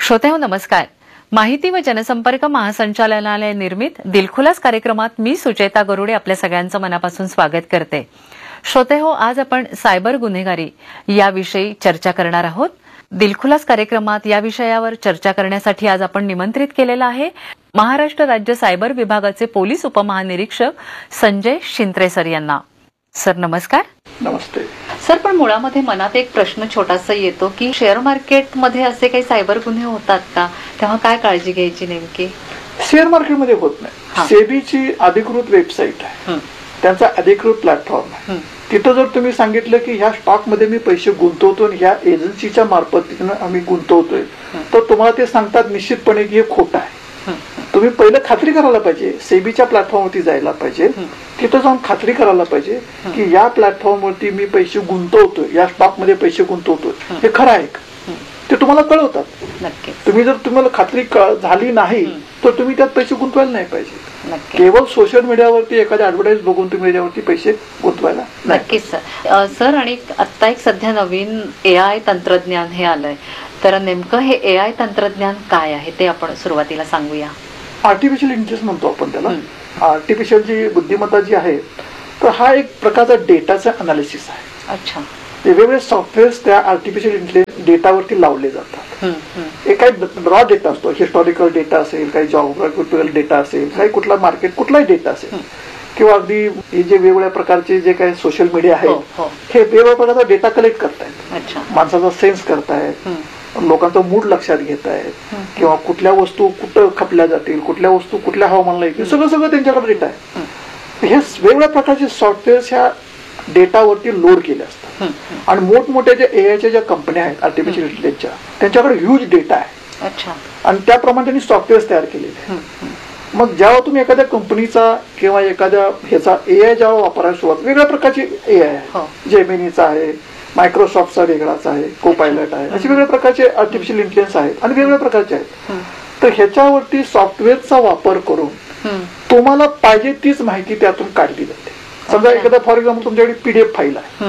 श्रोतेहो नमस्कार. माहिती व जनसंपर्क महासंचालनालय निर्मित दिलखुलास कार्यक्रमात मी सुचेता गरुडे आपल्या सगळ्यांचं मनापासून स्वागत करते. श्रोतेहो, आज आपण सायबर गुन्हेगारी याविषयी चर्चा करणार आहोत. दिलखुलास कार्यक्रमात या विषयावर चर्चा करण्यासाठी आज आपण निमंत्रित केलेलं आहे महाराष्ट्र राज्य सायबर विभागाचे पोलीस उपमहानिरीक्षक संजय शिंत्रे सर यांना. सर नमस्कार. नमस्ते सर, पण मुळामध्ये मनात एक प्रश्न छोटासा येतो की शेअर मार्केटमध्ये असे काही सायबर गुन्हे होतात का? तेव्हा काय काळजी घ्यायची नेमकी? शेअर मार्केटमध्ये होत नाही. सेबीची अधिकृत वेबसाईट आहे, त्यांचा अधिकृत प्लॅटफॉर्म आहे. तिथं जर तुम्ही सांगितलं की ह्या स्टॉक मध्ये मी पैसे गुंतवतो आणि ह्या एजन्सीच्या मार्फत आम्ही गुंतवतोय, तर तुम्हाला ते सांगतात निश्चितपणे की हे खोटं आहे. तुम्ही पहिलं खात्री करायला पाहिजे, सेबीच्या प्लॅटफॉर्मवरती जायला पाहिजे, तिथं जाऊन खात्री करायला पाहिजे की या प्लॅटफॉर्मवरती मी पैसे गुंतवतोय, या स्टॉक मध्ये पैसे गुंतवतोय हे खरं आहे का, ते तुम्हाला कळवतात. तुम्ही जर तुम्हाला खात्री झाली नाही तर तुम्ही त्यात पैसे गुंतवायला नाही पाहिजे. केवळ सोशल मीडियावरती एखाद्या ऍडव्हर्टाईज बघून तुम्ही त्याच्यावरती पैसे गुंतवायला. नक्कीच सर. आणि आता एक सध्या नवीन AI तंत्रज्ञान हे आलंय, तर नेमकं हे AI तंत्रज्ञान काय आहे ते आपण सुरुवातीला सांगूया. आर्टिफिशियल इंटेलिजन्स म्हणतो आपण त्याला. आर्टिफिशियल जी बुद्धिमत्ता जी आहे, तर हा एक प्रकारचा डेटाचा अनालिसिस आहे. अच्छा. वेगवेगळे सॉफ्टवेअर त्या आर्टिफिशियल इंटेलिजन्स डेटावरती लावले जातात. एक काही रॉ डेटा असतो, हिस्टॉरिकल डेटा असेल, काही जॉग्राफिकल डेटा असेल, काही कुठला मार्केट कुठलाही डेटा असेल, किंवा अगदी हे जे वेगवेगळ्या प्रकारचे जे काही सोशल मीडिया आहे हे वेगवेगळ्या प्रकारचा डेटा कलेक्ट करतायत, माणसाचा सेन्स करतायत, लोकांचा मूड लक्षात घेत आहेत, किंवा कुठल्या वस्तू कुठं खपल्या जातील, कुठल्या वस्तू कुठल्या हवामानाला येतील, सगळं त्यांच्याकडे डेटा आहे. हे वेगवेगळ्या प्रकारचे सॉफ्टवेअर ह्या डेटावरती लोड केले असतात. आणि मोठमोठ्या ज्या एआयच्या ज्या कंपन्या आहेत आर्टिफिशियल इंटेलिजन्सच्या, त्यांच्याकडे ह्यूज डेटा आहे आणि त्याप्रमाणे त्यांनी सॉफ्टवेअर तयार केलेले. मग जेव्हा तुम्ही एखाद्या कंपनीचा किंवा एखाद्या ह्याचा एआय जेव्हा वापरायला सुरुवात, वेगळ्या प्रकारची एआय आहे, जेमिनीचा आहे, मायक्रोसॉफ्टचा वेगळाच आहे, कोपायलट आहे, असे वेगवेगळ्या प्रकारचे आर्टिफिशियल इंटेलिजन्स आहेत आणि वेगवेगळ्या प्रकारचे आहेत. तर ह्याच्यावरती सॉफ्टवेअरचा वापर करून तुम्हाला पाहिजे तीच माहिती त्यातून काढली जाते. समजा एखादा फॉर एक्झाम्पल तुमच्याकडे पीडीएफ फाईल आहे,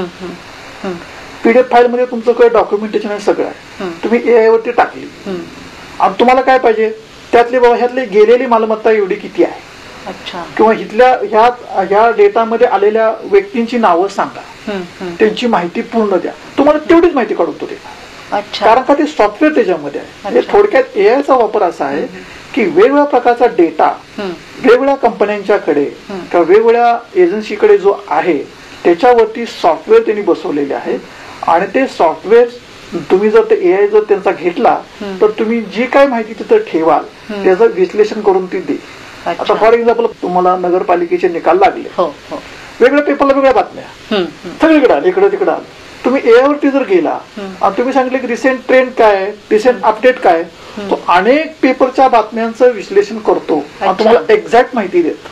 पीडीएफ फाईल मध्ये तुमचं काही डॉक्युमेंटेशन आहे, सगळं आहे, तुम्ही एआय वरती टाकली आणि तुम्हाला काय पाहिजे त्यातले बाबा ह्यातली गेलेली मालमत्ता एवढी किती आहे, किंवा ह्या डेटामध्ये आलेल्या व्यक्तींची नावं सांगा, त्यांची माहिती पूर्ण द्या, तुम्हाला तेवढीच माहिती काढून तो देणार. कारण का ते सॉफ्टवेअर त्याच्यामध्ये आहे. थोडक्यात एआयचा वापर असा आहे की वेगवेगळ्या प्रकारचा डेटा वेगवेगळ्या कंपन्यांच्याकडे किंवा वेगवेगळ्या एजन्सीकडे जो आहे त्याच्यावरती सॉफ्टवेअर त्यांनी बसवलेले आहे. आणि ते सॉफ्टवेअर तुम्ही जर ते एआय जर त्यांचा घेतला तर तुम्ही जी काय माहिती तिथं ठेवाल त्याचं विश्लेषण करून ती दे. आता फॉर एक्झाम्पल तुम्हाला नगरपालिकेचे निकाल लागले, वेगळ्या पेपरला वेगळ्या बातम्या सगळीकडे आल्या, इकडे तिकडे आलं. तुम्ही एआय वरती जर गेला आणि तुम्ही सांगितलं की रिसेंट ट्रेंड काय, रिसेंट अपडेट काय, तो अनेक पेपरच्या बातम्यांचं विश्लेषण करतो आणि तुम्हाला एक्झॅक्ट माहिती देतो.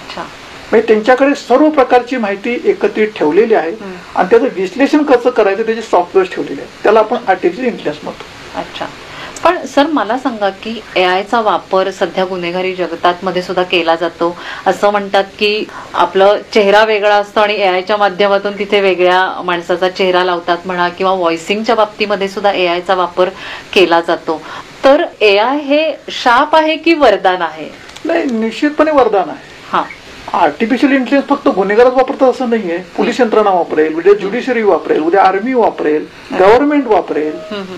म्हणजे त्यांच्याकडे सर्व प्रकारची माहिती एकत्रित ठेवलेली आहे आणि त्याचं विश्लेषण कसं करायचं त्याचे सॉफ्टवेअर ठेवलेले आहे. त्याला आपण आर्टिफिशियल इंटेलिजन्स म्हणतो. अच्छा. पण सर मला सांगा की एआयचा वापर सध्या गुन्हेगारी जगतात मध्ये सुद्धा केला जातो. असं म्हणतात की आपलं चेहरा वेगळा असतो आणि एआयच्या माध्यमातून तिथे वेगळ्या माणसाचा चेहरा लावतात म्हणा, किंवा व्हॉइसिंगच्या बाबतीमध्ये सुद्धा एआयचा वापर केला जातो. तर एआय हे शाप आहे की वरदान आहे? नाही, निश्चितपणे वरदान आहे. आर्टिफिशियल इंटेलिजन्स फक्त गुन्हेगारच वापरतात असं नाहीये. पोलीस यंत्रणा वापरेल, उद्या ज्युडिशरी वापरेल, उद्या आर्मी वापरेल, गव्हर्नमेंट वापरेल.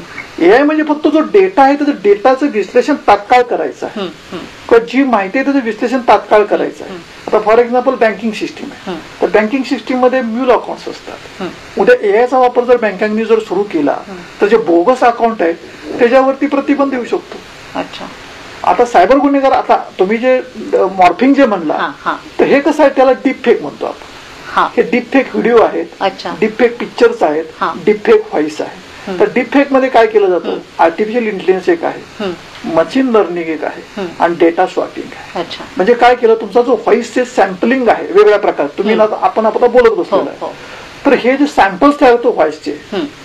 एआय म्हणजे फक्त जो डेटा आहे त्याचं डेटाचं विश्लेषण तात्काळ करायचं आहे, किंवा जी माहिती आहे त्याचं विश्लेषण तात्काळ करायचं आहे. आता फॉर एक्झाम्पल बँकिंग सिस्टीम आहे, तर बँकिंग सिस्टीम मध्ये म्युल अकाउंट्स असतात. उद्या एआयचा वापर जर बँकांनी जर सुरू केला तर जे बोगस अकाउंट आहेत त्याच्यावरती प्रतिबंध येऊ शकतो. अच्छा. आता सायबर गुन्हेगार, आता तुम्ही जे मॉर्फिंग जे म्हणला, तर हे कसं आहे, त्याला डीप फेक म्हणतो आपण. हे डीप फेक व्हिडिओ आहेत, डीप फेक पिक्चर्स आहेत, डीप फेक व्हॉइस आहे. तर डीप फेक मध्ये काय केलं जातं, आर्टिफिशियल इंटेलिजन्स एक आहे, मशीन लर्निंग एक आहे आणि डेटा सॉर्टिंग आहे. म्हणजे काय केलं, तुमचा जो व्हॉइसचे सॅम्पलिंग आहे वेगवेगळ्या प्रकार, तुम्ही आपण आता बोलत बसलेला आहे, तर हे जे सॅम्पल्स तयार होतो व्हॉइसचे,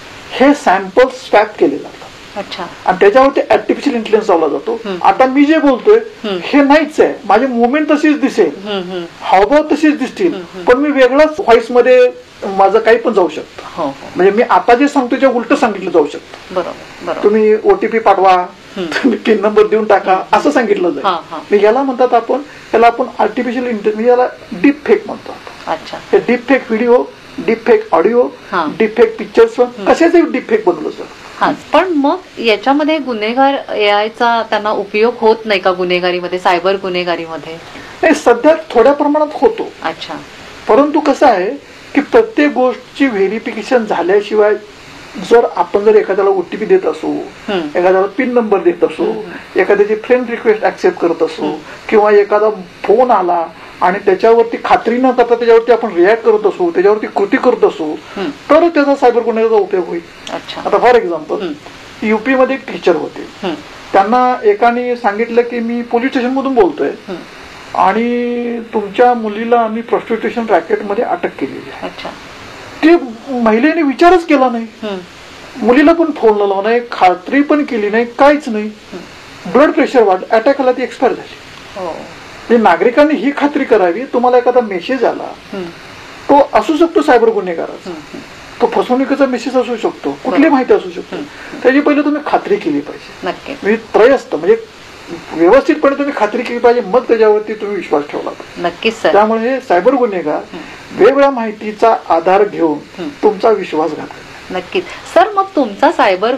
हे सॅम्पल्स स्वॅप केले जातात आणि त्याच्यावरती आर्टिफिशियल इंटेलिजन्स लावला जातो. आता मी जे बोलतोय हे नाहीच आहे, माझी मुवमेंट तशीच दिसेल, हावभाव तशीच दिसतील, पण मी वेगळाच व्हॉइस मध्ये माझं काही पण जाऊ शकतं. म्हणजे मी आता जे सांगतो ते उलट सांगितलं जाऊ शकतं. तुम्ही ओटीपी पाठवा, तुम्ही पिन नंबर देऊन टाका असं सांगितलं जाईल. याला म्हणतात आपण आर्टिफिशियल इंटेलिजन्स, याला डीप फेक म्हणतो. हे deep fake video, deep fake audio, deep fake pictures, कशाचे डीप फेक बनवलं सर. पण मग याच्यामध्ये गुन्हेगार एआयचा त्यांना उपयोग होत नाही का गुन्हेगारीमध्ये, सायबर गुन्हेगारीमध्ये? नाही, सध्या थोड्या प्रमाणात होतो. अच्छा. परंतु कसं आहे की प्रत्येक गोष्टची व्हेरिफिकेशन झाल्याशिवाय जर एखाद्याला ओटीपी देत असू, एखाद्याला पिन नंबर देत असू, एखाद्याची फ्रेंड रिक्वेस्ट ऍक्सेप्ट करत असू, किंवा एखादा फोन आला आणि त्याच्यावरती खात्री न करता त्याच्यावरती आपण रिॲक्ट करत असू, त्याच्यावरती कृती करत असू, तर त्याचा सायबर गुन्ह्याचा उपयोग होईल. आता फॉर एक्झाम्पल युपी मध्ये एक टीचर होते, त्यांना एकाने सांगितलं की मी पोलीस स्टेशन मधून बोलतोय आणि तुमच्या मुलीला आम्ही प्रॉस्टिट्यूशन रॅकेटमध्ये अटक केलेली आहे. ते महिलेने विचारच केला नाही, मुलीला पण फोन लावला नाही, खात्री पण केली नाही, काहीच नाही. ब्लड प्रेशर वाढलं, अटॅक आला, ती एक्सपायर झाली. नागरिकांनी ही खात्री करावी, तुम्हाला एखादा मेसेज आला, तो असू शकतो सायबर गुन्हेगाराचा, तो फसवणुकीचा मेसेज असू शकतो, कुठली माहिती असू शकतो, त्याची पहिले तुम्ही खात्री केली पाहिजे. म्हणजे त्रयस्थ म्हणजे व्यवस्थितपणे तुम्ही खात्री केली पाहिजे, मग त्याच्यावरती तुम्ही विश्वास ठेवला पाहिजे. नक्कीच. त्यामुळे सायबर गुन्हेगार वेगवेगळ्या माहितीचा आधार घेऊन तुमचा विश्वासघात करतात. नक्कीच सर. मग तुमचा सायबर